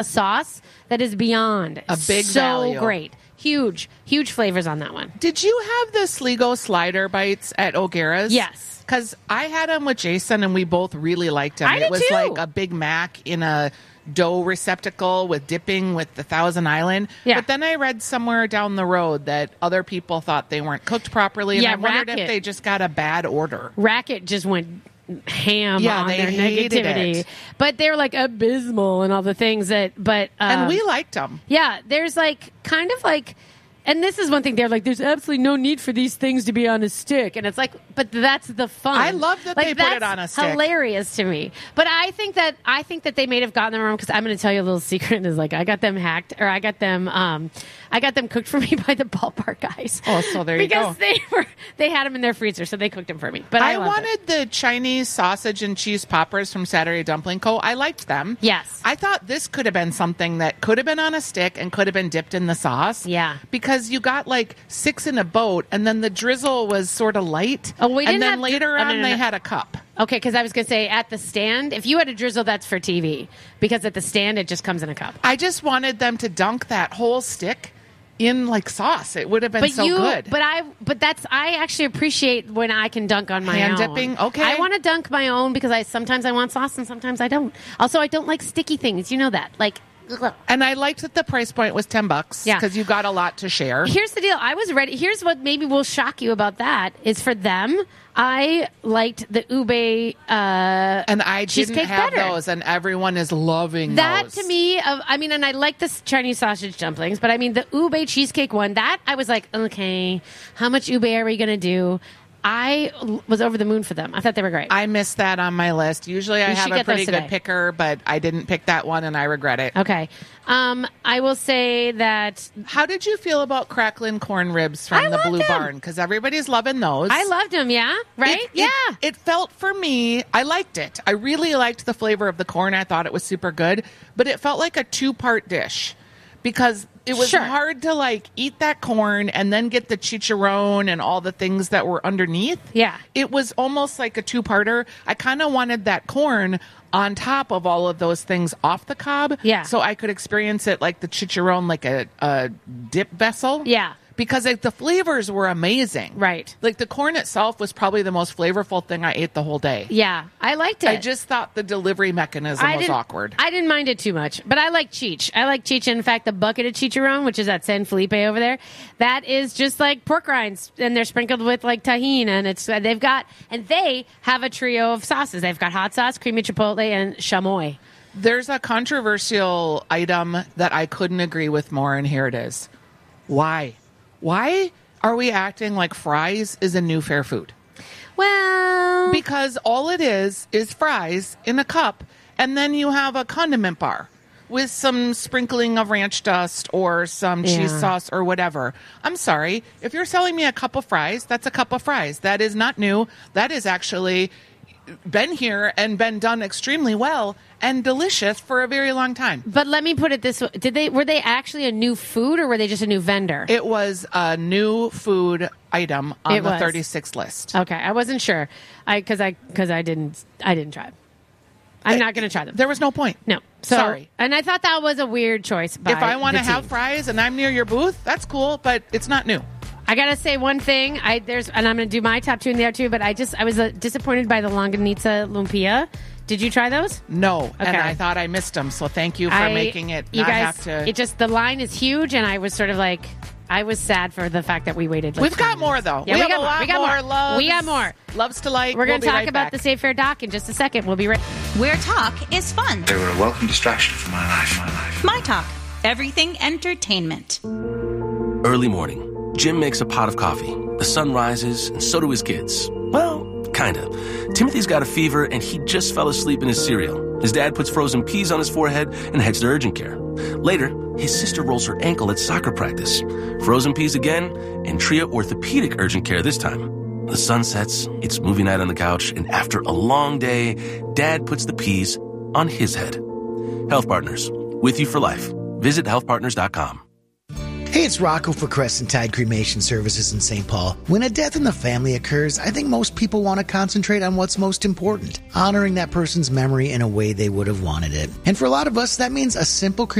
sauce that is beyond. A big so value. great. Huge flavors on that one. Did you have the Sligo slider bites at O'Gara's? Yes. Because I had them with Jason and we both really liked them. I did It was too. like a Big Mac in a dough receptacle with dipping with the Thousand Island. Yeah. But then I read somewhere down the road that other people thought they weren't cooked properly. And Yeah, I wondered Racket. if they just got a bad order. Racket just went ham Yeah, on they their hated negativity. it. But they're like abysmal and all the things but And we liked them. yeah, there's like kind of like, and this is one thing they're like, there's absolutely no need for these things to be on a stick. And it's like, but that's the fun. I love that like, they put it that's on a stick. hilarious to me. But I think that they may have gotten them wrong because I'm going to tell you a little secret is like, I got them hacked or I got them cooked for me by the ballpark guys. Oh, so there you go. Because they had them in their freezer, so they cooked them for me. But I loved it. wanted the Chinese sausage and cheese poppers from Saturday Dumpling Co. I liked them. Yes. I thought this could have been something that could have been on a stick and could have been dipped in the sauce. Yeah. Because you got like 6 in a boat and then the drizzle was sort of light. Oh, we and didn't then have later oh, on no, they had a cup. Okay, because I was going to say at the stand, if you had a drizzle, that's for TV. Because at the stand, it just comes in a cup. I just wanted them to dunk that whole stick in like sauce. It would have been good. But I actually appreciate when I can dunk on my Hand own. dipping? Okay. I want to dunk my own because sometimes I want sauce and sometimes I don't. Also, I don't like sticky things. You know that. Like, ugh. And I liked that the price point was $10. Yeah. Because you got a lot to share. Here's the deal. I was ready. Here's what maybe will shock you about that is for them. I liked the ube And I didn't cheesecake have better. those, and everyone is loving That those. to me, and I like the Chinese sausage dumplings, but I mean the ube cheesecake one. That I was like, okay, how much ube are we gonna do? I was over the moon for them. I thought they were great. I missed that on my list. Usually I You have should a get those pretty good today. picker, but I didn't pick that one, and I regret it. Okay, I will say that How did you feel about crackling corn ribs I from the loved Blue them. Barn? Because everybody's loving those. I loved them. Yeah, right. It felt for me, I liked it. I really liked the flavor of the corn. I thought it was super good, but it felt like a 2-part dish because it was Sure. hard to like eat that corn and then get the chicharron and all the things that were underneath. Yeah. It was almost like a 2-parter. I kind of wanted that corn on top of all of those things off the cob. Yeah. So I could experience it like the chicharron, like a dip vessel. Yeah. Because like, the flavors were amazing. Right. Like the corn itself was probably the most flavorful thing I ate the whole day. Yeah, I liked it. I just thought the delivery mechanism was awkward. I didn't mind it too much, but I like Cheech. I like Cheech. In fact, the bucket of chicharron, which is at San Felipe over there, that is just like pork rinds, and they're sprinkled with like tahini, and they have a trio of sauces. They've got hot sauce, creamy chipotle, and chamoy. There's a controversial item that I couldn't agree with more, and here it is. Why? Why are we acting like fries is a new fair food? Well, Because all it is fries in a cup, and then you have a condiment bar with some sprinkling of ranch dust or some cheese Yeah. sauce or whatever. I'm sorry. If you're selling me a cup of fries, that's a cup of fries. That is not new. That is actually been here and been done extremely well and delicious for a very long time. but let me put it this way: were they actually a new food, or were they just a new vendor? It was a new food item on It the was. 36 list. Okay, I wasn't sure. Because I didn't try them. I'm not going to try them. There was no point. No. So, Sorry. And I thought that was a weird choice. By If I want to the have team. fries and I'm near your booth, that's cool, but it's not new. I gotta say one thing. And I'm gonna do my top 2 in there too. But I was disappointed by the Longanisa Lumpia. Did you try those? No, and Okay. I thought I missed them, so thank you for making it You not guys, have to. it just the line is huge, and I was sort of like, I was sad for the fact that we waited. Like We've 20 got more, minutes. though. Yeah, we got have a lot We got more. Loves, We got more. Loves to like. We're gonna We'll be talk right about back. the Safe Fair doc in just a second. We'll be right. Where talk is fun. They were a welcome distraction for my life. My Talk. Everything entertainment. Early morning. Jim makes a pot of coffee. The sun rises, and so do his kids. Well, kinda. Timothy's got a fever, and he just fell asleep in his cereal. His dad puts frozen peas on his forehead and heads to urgent care. Later, his sister rolls her ankle at soccer practice. Frozen peas again, and Tria orthopedic urgent care this time. The sun sets, it's movie night on the couch, and after a long day, Dad puts the peas on his head. Health Partners, with you for life. Visit healthpartners.com. Hey, it's Rocco for Crescent Tide Cremation Services in St. Paul. When a death in the family occurs, I think most people want to concentrate on what's most important, honoring that person's memory in a way they would have wanted it. And for a lot of us, that means a simple